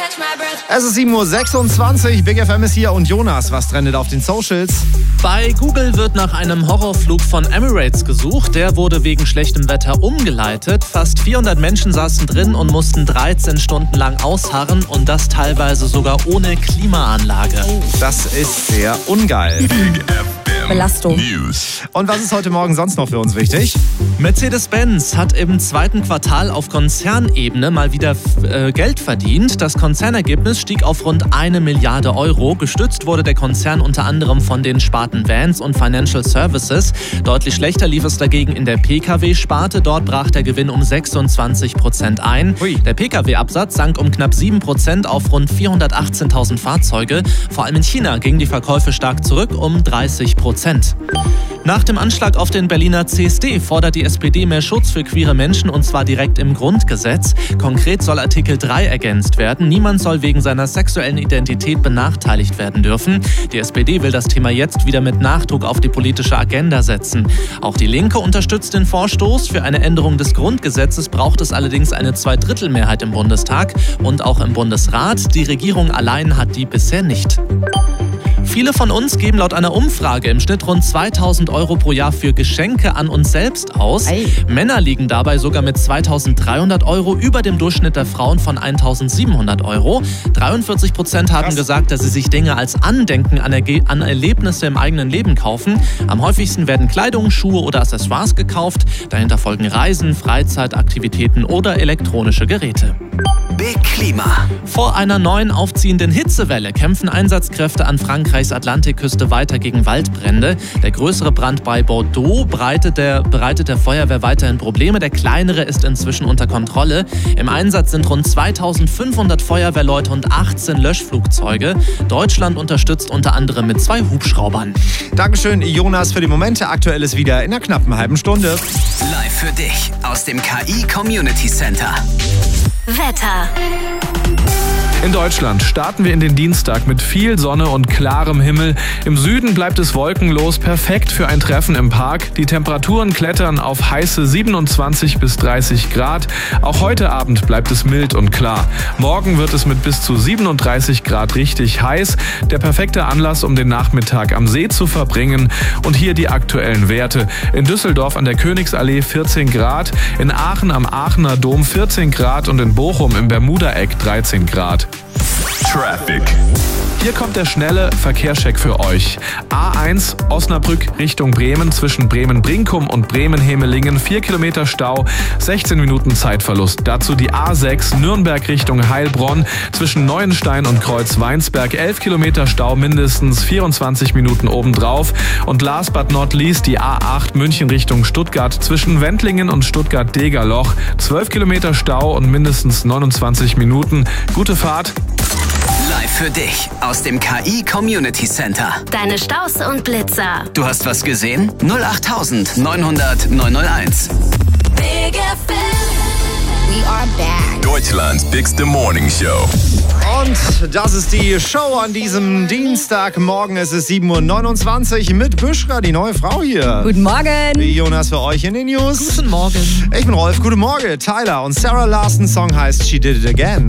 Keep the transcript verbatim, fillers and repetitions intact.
Es ist sieben Uhr sechsundzwanzig, Big F M ist hier und Jonas, was trendet auf den Socials? Bei Google wird nach einem Horrorflug von Emirates gesucht. Der wurde wegen schlechtem Wetter umgeleitet. Fast vierhundert Menschen saßen drin und mussten dreizehn Stunden lang ausharren und das teilweise sogar ohne Klimaanlage. Das ist sehr ungeil. Big F M Belastung. News. Und was ist heute Morgen sonst noch für uns wichtig? Mercedes-Benz hat im zweiten Quartal auf Konzernebene mal wieder äh, Geld verdient. Das Konzernergebnis stieg auf rund eine Milliarde Euro. Gestützt wurde der Konzern unter anderem von den Sparten Vans und Financial Services. Deutlich schlechter lief es dagegen in der P K W-Sparte. Dort brach der Gewinn um sechsundzwanzig Prozent ein. Hui. Der P K W-Absatz sank um knapp sieben Prozent auf rund vierhundertachtzehntausend Fahrzeuge. Vor allem in China gingen die Verkäufe stark zurück, um dreißig Prozent. Nach dem Anschlag auf den Berliner C S D fordert die S P D mehr Schutz für queere Menschen und zwar direkt im Grundgesetz. Konkret soll Artikel drei ergänzt werden. Niemand soll wegen seiner sexuellen Identität benachteiligt werden dürfen. Die S P D will das Thema jetzt wieder mit Nachdruck auf die politische Agenda setzen. Auch die Linke unterstützt den Vorstoß. Für eine Änderung des Grundgesetzes braucht es allerdings eine Zweidrittelmehrheit im Bundestag und auch im Bundesrat. Die Regierung allein hat die bisher nicht. Viele von uns geben laut einer Umfrage im Schnitt rund zweitausend Euro pro Jahr für Geschenke an uns selbst aus. Ei. Männer liegen dabei sogar mit zweitausenddreihundert Euro über dem Durchschnitt der Frauen von eintausendsiebenhundert Euro. dreiundvierzig Prozent haben Krass. gesagt, dass sie sich Dinge als Andenken an, Erge- an Erlebnisse im eigenen Leben kaufen. Am häufigsten werden Kleidung, Schuhe oder Accessoires gekauft. Dahinter folgen Reisen, Freizeitaktivitäten oder elektronische Geräte. Big Klima. Vor einer neuen aufziehenden Hitzewelle kämpfen Einsatzkräfte an Frankreichs Atlantikküste weiter gegen Waldbrände. Der größere Brand bei Bordeaux bereitet der, bereitet der Feuerwehr weiterhin Probleme. Der kleinere ist inzwischen unter Kontrolle. Im Einsatz sind rund zweitausendfünfhundert Feuerwehrleute und achtzehn Löschflugzeuge. Deutschland unterstützt unter anderem mit zwei Hubschraubern. Dankeschön, Jonas, für die Momente. Aktuell ist wieder in einer knappen halben Stunde. Live für dich aus dem K I Community Center. Wetter. In Deutschland starten wir in den Dienstag mit viel Sonne und klarem Himmel. Im Süden bleibt es wolkenlos, perfekt für ein Treffen im Park. Die Temperaturen klettern auf heiße siebenundzwanzig bis dreißig Grad. Auch heute Abend bleibt es mild und klar. Morgen wird es mit bis zu siebenunddreißig Grad richtig heiß. Der perfekte Anlass, um den Nachmittag am See zu verbringen. Und hier die aktuellen Werte. In Düsseldorf an der Königsallee vierzehn Grad, in Aachen am Aachener Dom vierzehn Grad und in Bochum im Bermudaeck dreizehn Grad. Traffic. Hier kommt der schnelle Verkehrscheck für euch. A eins Osnabrück Richtung Bremen zwischen Bremen-Brinkum und Bremen-Hemelingen. vier Kilometer Stau, sechzehn Minuten Zeitverlust. Dazu die A sechs Nürnberg Richtung Heilbronn zwischen Neuenstein und Kreuzweinsberg. elf Kilometer Stau, mindestens vierundzwanzig Minuten obendrauf. Und last but not least die A acht München Richtung Stuttgart zwischen Wendlingen und Stuttgart-Degerloch. zwölf Kilometer Stau und mindestens neunundzwanzig Minuten. Gute Fahrt. Live für dich aus dem K I Community Center. Deine Staus und Blitzer. Du hast was gesehen? null acht neunhundert neunhunderteins. Big F M. We are back. Deutschlands Bigste Morning Show. Und das ist die Show an diesem Dienstagmorgen. Es ist sieben Uhr neunundzwanzig mit Büschra, die neue Frau hier. Guten Morgen. Wie Jonas für euch in den News. Guten Morgen. Ich bin Rolf, guten Morgen. Tyler und Sarah Larson's Song heißt She Did It Again.